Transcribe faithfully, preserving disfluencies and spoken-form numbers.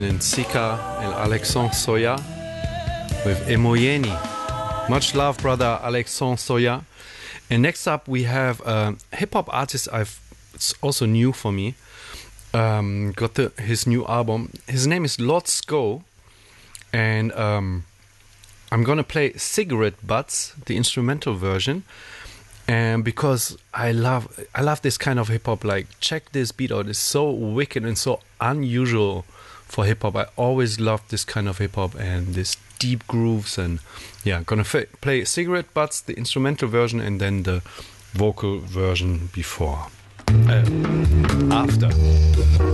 And Sika and Alexandre Soya with Emoyeni. Much love, brother Alexandre Soya. And next up we have a hip-hop artist I've it's also new for me. Um, got the, his new album. His name is Lord Sko. And um, I'm gonna play Cigarette Butts, the instrumental version. And because I love I love this kind of hip-hop, like check this beat out, it's so wicked and so unusual for hip-hop. I always loved this kind of hip-hop and this deep grooves. And yeah, gonna f play Cigarette Butts, the instrumental version, and then the vocal version before uh, after